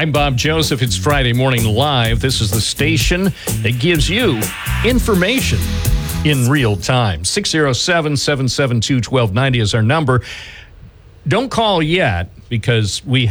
I'm Bob Joseph. It's Friday Morning Live. This is the station that gives you information in real time. 607-772-1290 is our number. Don't call yet because we